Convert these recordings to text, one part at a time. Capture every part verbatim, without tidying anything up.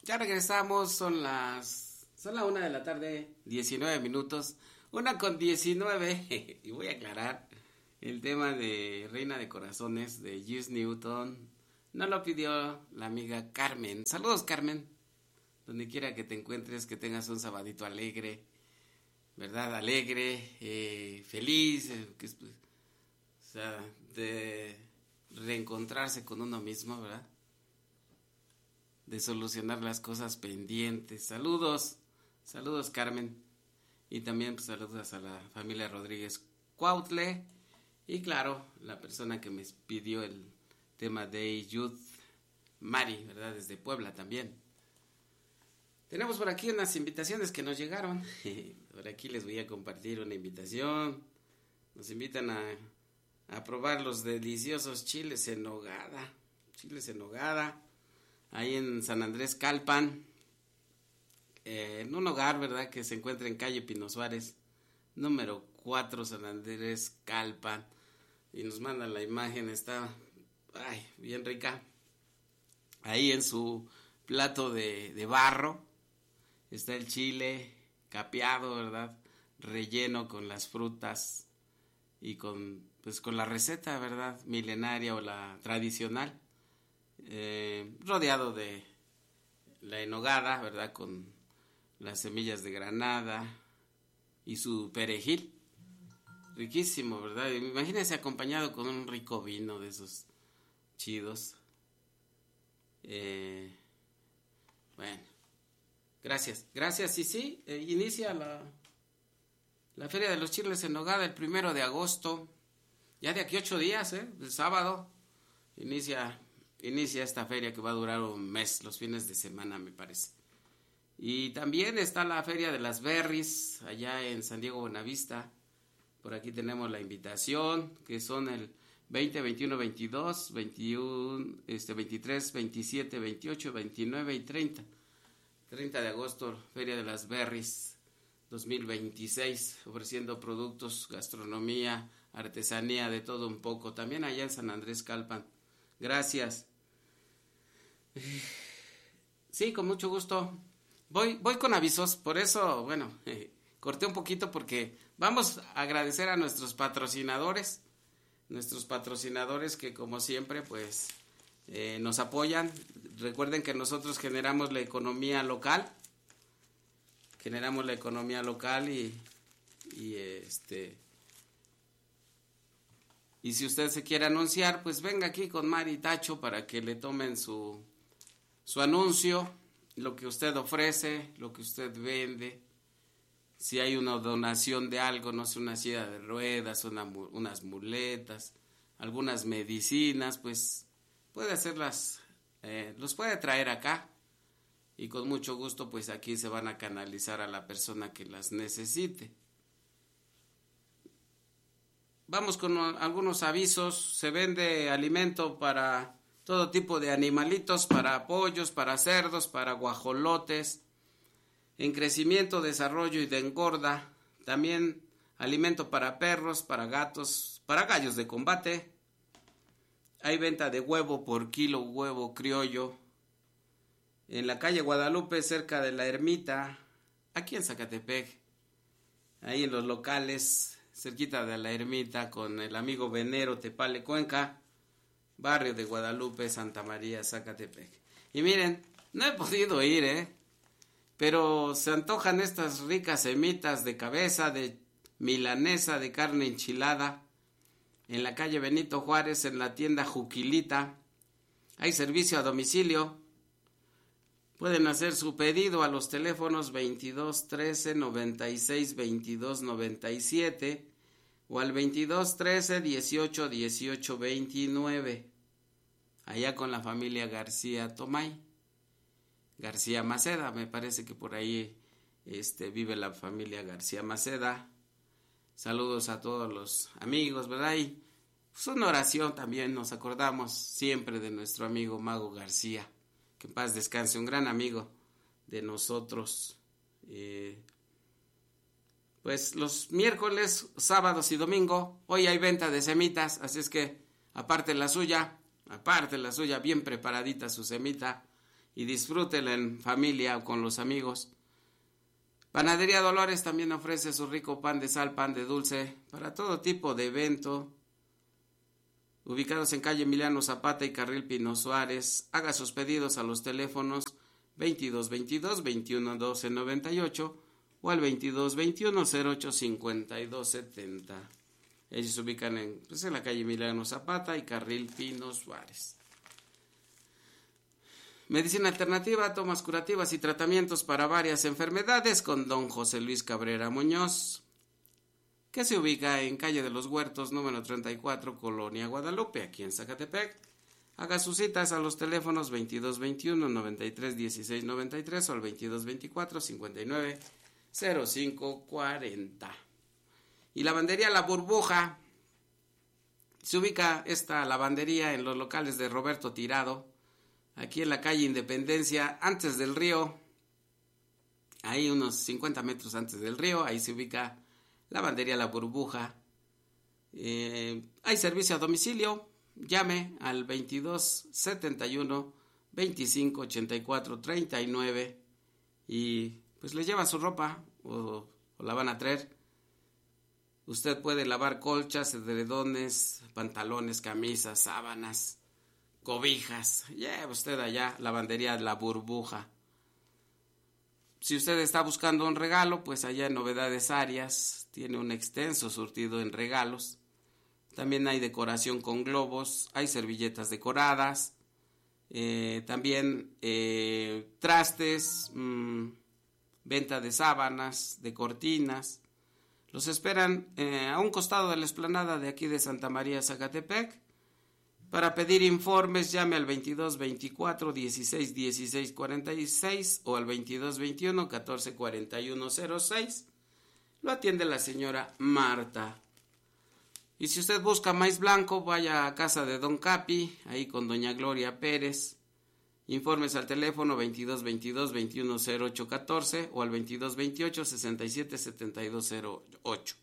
Ya regresamos, son las... Son la una de la tarde, diecinueve minutos. Una con diecinueve. Y voy a aclarar, el tema de Reina de Corazones de Juice Newton no lo pidió la amiga Carmen. Saludos, Carmen. Donde quiera que te encuentres, que tengas un sabadito alegre, ¿verdad? Alegre, eh, feliz, eh, que, o sea, de reencontrarse con uno mismo, ¿verdad? De solucionar las cosas pendientes. Saludos, saludos, Carmen. Y también pues, saludos a la familia Rodríguez Cuautle. Y claro, la persona que me pidió el tema de Youth, Mari, ¿verdad? Desde Puebla también. Tenemos por aquí unas invitaciones que nos llegaron. Por aquí les voy a compartir una invitación. Nos invitan a, a probar los deliciosos chiles en nogada. Chiles en nogada. Ahí en San Andrés Calpan. Eh, en un hogar, ¿verdad? Que se encuentra en calle Pino Suárez. Número cuatro, San Andrés Calpan. Y nos mandan la imagen. Está ay, bien rica. Ahí en su plato de, de barro. Está el chile capeado, ¿verdad? Relleno con las frutas y con, pues, con la receta, ¿verdad? Milenaria o la tradicional. Eh, rodeado de la enogada, ¿verdad? Con las semillas de granada y su perejil. Riquísimo, ¿verdad? Imagínense acompañado con un rico vino de esos chidos. Eh, bueno. Gracias, gracias. Y sí, eh, inicia la, la Feria de los Chiles en Nogada el primero de agosto. Ya de aquí ocho días, ¿eh? El sábado inicia, inicia esta feria que va a durar un mes, los fines de semana me parece. Y también está la Feria de las Berries, allá en San Diego Buenavista. Por aquí tenemos la invitación, que son el veinte, veintiuno, veintidós, veintiuno, este, veintitrés, veintisiete, veintiocho, veintinueve y treinta. treinta de agosto, Feria de las Berries dos mil veintiséis, ofreciendo productos, gastronomía, artesanía, de todo un poco. También allá en San Andrés Calpan. Gracias. Sí, con mucho gusto. Voy, voy con avisos, por eso, bueno, eh, corté un poquito porque vamos a agradecer a nuestros patrocinadores, nuestros patrocinadores que como siempre, pues... Eh, nos apoyan. Recuerden que nosotros generamos la economía local, generamos la economía local y, y este y si usted se quiere anunciar, pues venga aquí con Mari Tacho para que le tomen su su anuncio, lo que usted ofrece, lo que usted vende. Si hay una donación de algo, no sé, una silla de ruedas, una, unas muletas, algunas medicinas, pues puede hacerlas, eh, los puede traer acá y con mucho gusto pues aquí se van a canalizar a la persona que las necesite. Vamos con algunos avisos. Se vende alimento para todo tipo de animalitos, para pollos, para cerdos, para guajolotes, en crecimiento, desarrollo y de engorda. También alimento para perros, para gatos, para gallos de combate. Hay venta de huevo por kilo, huevo criollo, en la calle Guadalupe, cerca de la Ermita, aquí en Zacatepec, ahí en los locales, cerquita de la Ermita, con el amigo Venero Tepale Cuenca, barrio de Guadalupe, Santa María, Zacatepec. Y miren, no he podido ir, ¿eh? Pero se antojan estas ricas semitas de cabeza, de milanesa, de carne enchilada, en la calle Benito Juárez, en la tienda Juquilita. Hay servicio a domicilio. Pueden hacer su pedido a los teléfonos veintidós trece noventa y seis veintidós noventa y siete o al veintidós trece dieciocho dieciocho veintinueve. Allá con la familia García Tomay. García Maceda, me parece que por ahí este, vive la familia García Maceda. Saludos a todos los amigos, ¿verdad? Y pues una oración también, nos acordamos siempre de nuestro amigo Mago García, que en paz descanse, un gran amigo de nosotros. Eh, pues los miércoles, sábados y domingo, hoy hay venta de semitas, así es que aparte la suya, aparte la suya, bien preparadita su semita, y disfrútela en familia o con los amigos. Panadería Dolores también ofrece su rico pan de sal, pan de dulce, para todo tipo de evento. Ubicados en calle Emiliano Zapata y carril Pino Suárez, haga sus pedidos a los teléfonos veintidós veintidós veintiuno doce noventa y ocho o al veintidós veintiuno cero ocho cincuenta y dos setenta. Ellos se ubican en, pues, en la calle Emiliano Zapata y carril Pino Suárez. Medicina alternativa, tomas curativas y tratamientos para varias enfermedades con don José Luis Cabrera Muñoz, que se ubica en calle de los Huertos, número treinta y cuatro, Colonia Guadalupe, aquí en Zacatepec. Haga sus citas a los teléfonos veintidós veintiuno noventa y tres dieciséis noventa y tres o al veintidós veinticuatro cincuenta y nueve cero cinco cuarenta. Y lavandería La Burbuja, se ubica esta lavandería en los locales de Roberto Tirado, aquí en la calle Independencia, antes del río, ahí unos cincuenta metros antes del río, ahí se ubica Lavandería La Burbuja. Eh, hay servicio a domicilio, llame al veintidós setenta y uno veinticinco ochenta y cuatro treinta y nueve y pues le lleva su ropa o, o la van a traer. Usted puede lavar colchas, edredones, pantalones, camisas, sábanas, cobijas. Lleva usted allá, Lavandería La Burbuja. Si usted está buscando un regalo, pues allá en Novedades Arias tiene un extenso surtido en regalos. También hay decoración con globos, hay servilletas decoradas, eh, también eh, trastes, mmm, venta de sábanas, de cortinas. Los esperan eh, a un costado de la explanada de aquí de Santa María, Zacatepec. Para pedir informes, llame al veintidós veinticuatro dieciséis dieciséis cuarenta y seis o al veintidós veintiuno catorce cuarenta y uno cero seis. Lo atiende la señora Marta. Y si usted busca maíz blanco, vaya a casa de Don Capi, ahí con doña Gloria Pérez. Informes al teléfono veintidós veintidós veintiuno cero ocho catorce o al veintidós veintiocho sesenta y siete setenta y dos cero ocho.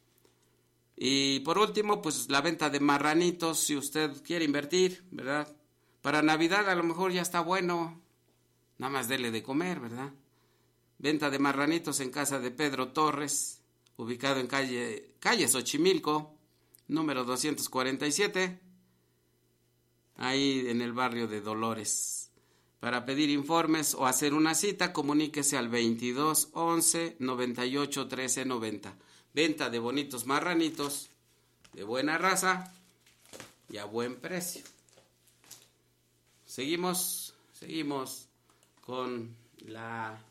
Y por último, pues la venta de marranitos, si usted quiere invertir, ¿verdad? Para Navidad a lo mejor ya está bueno, nada más dele de comer, ¿verdad? Venta de marranitos en casa de Pedro Torres, ubicado en calle, calle Xochimilco, número doscientos cuarenta y siete, ahí en el barrio de Dolores. Para pedir informes o hacer una cita, comuníquese al veintidós once noventa y ocho trece noventa. Venta de bonitos marranitos de buena raza y a buen precio. Seguimos, seguimos con la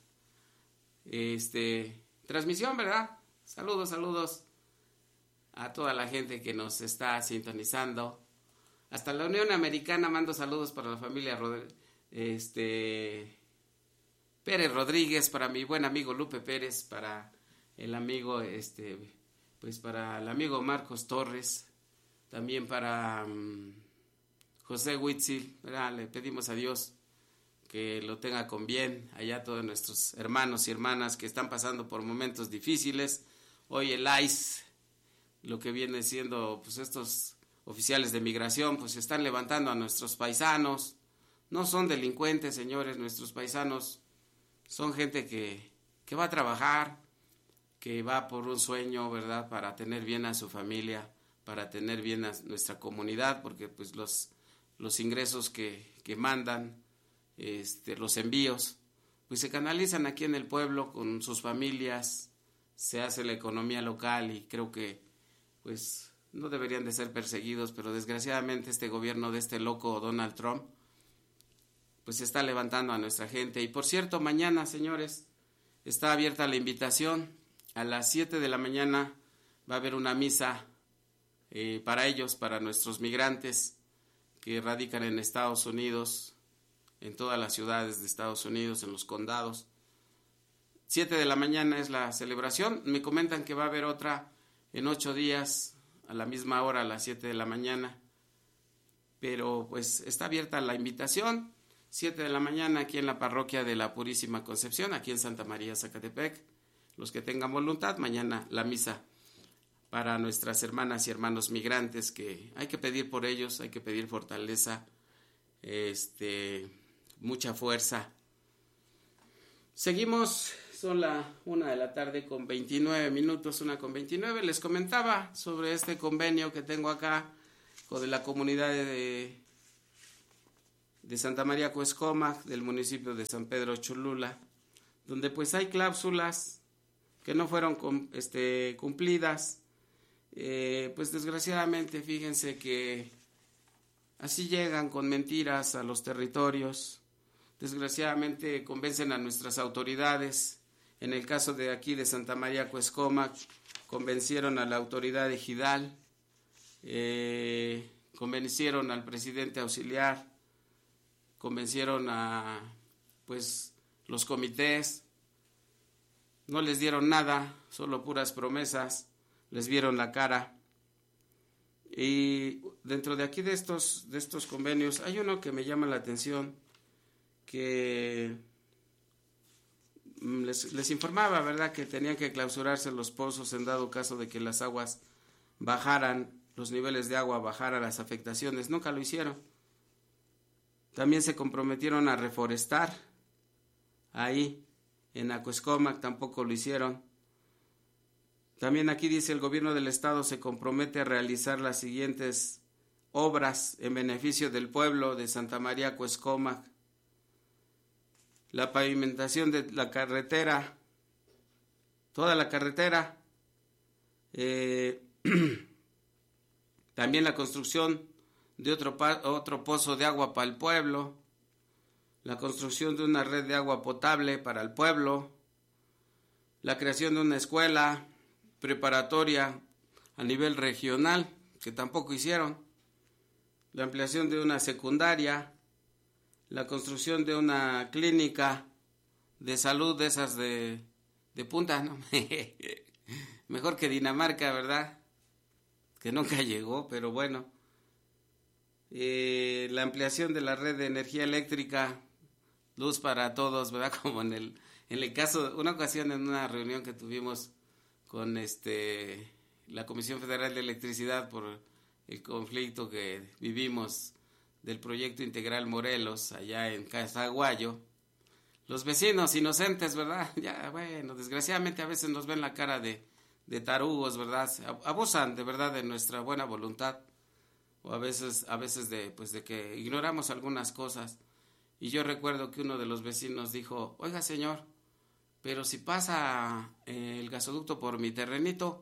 este, transmisión, ¿verdad? Saludos, saludos a toda la gente que nos está sintonizando. Hasta la Unión Americana mando saludos para la familia Rod- este, Pérez Rodríguez, para mi buen amigo Lupe Pérez, para el amigo, este, pues para el amigo Marcos Torres, también para um, José Huitzil, ¿verdad? Le pedimos a Dios que lo tenga con bien, allá todos nuestros hermanos y hermanas que están pasando por momentos difíciles. Hoy el I C E, lo que viene siendo, pues estos oficiales de migración, pues están levantando a nuestros paisanos. No son delincuentes, señores, nuestros paisanos son gente que, que va a trabajar, que va por un sueño, ¿verdad?, para tener bien a su familia, para tener bien a nuestra comunidad, porque pues los, los ingresos que, que mandan, este, los envíos, pues se canalizan aquí en el pueblo con sus familias, se hace la economía local y creo que pues no deberían de ser perseguidos, pero desgraciadamente este gobierno de este loco Donald Trump pues está levantando a nuestra gente. Y por cierto, mañana, señores, está abierta la invitación. A las siete de la mañana va a haber una misa eh, para ellos, para nuestros migrantes que radican en Estados Unidos, en todas las ciudades de Estados Unidos, en los condados. siete de la mañana es la celebración. Me comentan que va a haber otra en ocho días, a la misma hora, a las siete de la mañana. Pero pues está abierta la invitación. siete de la mañana aquí en la parroquia de la Purísima Concepción, aquí en Santa María, Zacatepec. Los que tengan voluntad, mañana la misa para nuestras hermanas y hermanos migrantes, que hay que pedir por ellos, hay que pedir fortaleza, este, mucha fuerza. Seguimos, son la una de la tarde con veintinueve minutos, una con veintinueve. Les comentaba sobre este convenio que tengo acá con la comunidad de, de Santa María Cuescómac, del municipio de San Pedro Cholula, donde pues hay cláusulas que no fueron este, cumplidas. Eh, pues desgraciadamente, fíjense que así llegan con mentiras a los territorios. Desgraciadamente convencen a nuestras autoridades. En el caso de aquí de Santa María Cuescómac, convencieron a la autoridad ejidal, eh, convencieron al presidente auxiliar, convencieron a pues los comités, no les dieron nada, solo puras promesas, les vieron la cara. Y dentro de aquí de estos, de estos convenios hay uno que me llama la atención, que les, les informaba, ¿verdad?, que tenían que clausurarse los pozos en dado caso de que las aguas bajaran, los niveles de agua bajaran, las afectaciones. Nunca lo hicieron. También se comprometieron a reforestar ahí en Acuescómac, tampoco lo hicieron. También aquí dice: el gobierno del estado se compromete a realizar las siguientes obras en beneficio del pueblo de Santa María Cuescómac. La pavimentación de la carretera, toda la carretera, eh, también la construcción de otro, otro pozo de agua para el pueblo, la construcción de una red de agua potable para el pueblo, la creación de una escuela preparatoria a nivel regional, que tampoco hicieron, la ampliación de una secundaria, la construcción de una clínica de salud de esas de, de punta, ¿no? Mejor que Dinamarca, ¿verdad? Que nunca llegó, pero bueno. Eh, la ampliación de la red de energía eléctrica, luz para todos, ¿verdad? Como en el, en el caso, una ocasión en una reunión que tuvimos con este la Comisión Federal de Electricidad por el conflicto que vivimos del proyecto integral Morelos, allá en Casaguayo. Los vecinos inocentes, ¿verdad? Ya, bueno, desgraciadamente a veces nos ven la cara de, de tarugos, ¿verdad? Abusan de verdad de nuestra buena voluntad, o a veces, a veces de, pues de que ignoramos algunas cosas. Y yo recuerdo que uno de los vecinos dijo: oiga, señor, pero si pasa eh, el gasoducto por mi terrenito,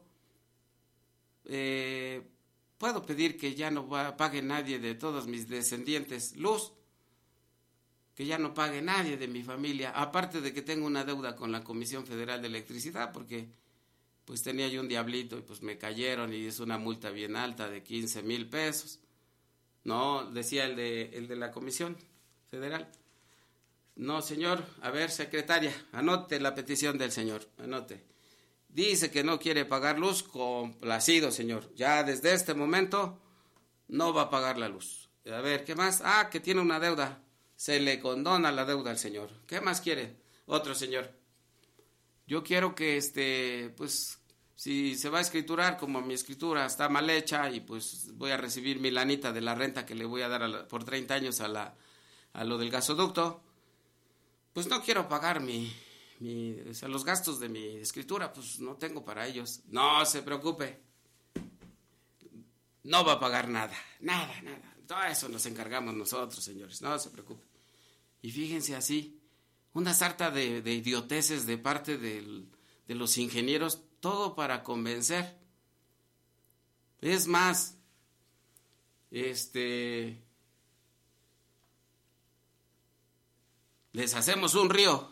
eh, puedo pedir que ya no va, pague nadie de todos mis descendientes luz, que ya no pague nadie de mi familia, aparte de que tengo una deuda con la Comisión Federal de Electricidad, porque pues tenía yo un diablito y pues me cayeron y es una multa bien alta de quince mil pesos. No, decía el de, el de la Comisión Federal. No, señor, a ver, secretaria, anote la petición del señor, anote. Dice que no quiere pagar luz, complacido, señor. Ya desde este momento no va a pagar la luz. A ver, ¿qué más? Ah, que tiene una deuda. Se le condona la deuda al señor. ¿Qué más quiere? Otro señor. Yo quiero que, este, pues, si se va a escriturar, como mi escritura está mal hecha y pues voy a recibir mi lanita de la renta que le voy a dar a la, por treinta años a, la, a lo del gasoducto, pues no quiero pagar mi... Mi, o sea, los gastos de mi escritura, pues no tengo para ellos. No se preocupe, no va a pagar nada, nada, nada. Todo eso nos encargamos nosotros, señores, no se preocupe. Y fíjense así, una sarta de, de idioteces de parte del, de los ingenieros, todo para convencer. Es más, este... les hacemos un río.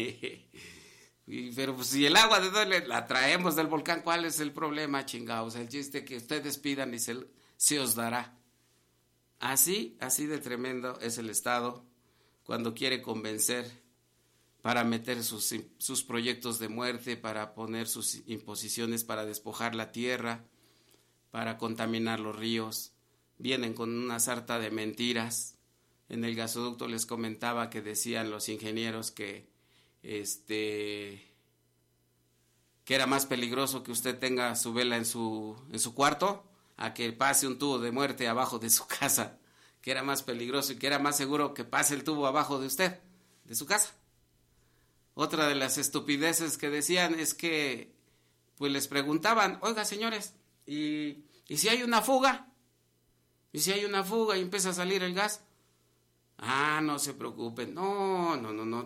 Pero pues, si el agua de dónde la traemos del volcán, ¿cuál es el problema, chingados? El chiste que ustedes pidan y se, se os dará. Así, así de tremendo es el Estado cuando quiere convencer para meter sus, sus proyectos de muerte, para poner sus imposiciones, para despojar la tierra, para contaminar los ríos. Vienen con una sarta de mentiras. En el gasoducto les comentaba que decían los ingenieros que este que era más peligroso que usted tenga su vela en su en su cuarto a que pase un tubo de muerte abajo de su casa, que era más peligroso y que era más seguro que pase el tubo abajo de usted, de su casa. Otra de las estupideces que decían es que, pues les preguntaban, oiga señores, ¿y, ¿y si hay una fuga? ¿Y si hay una fuga y empieza a salir el gas? Ah, no se preocupen, no, no, no, no,